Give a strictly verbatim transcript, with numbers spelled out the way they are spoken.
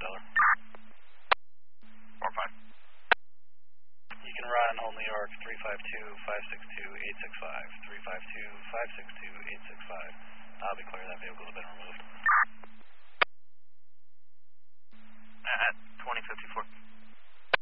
Delaware. four five. You can run Hold New York three five two, five six two, eight six five, three five two, five six two, eight six five. I'll be clear, that vehicle has been removed.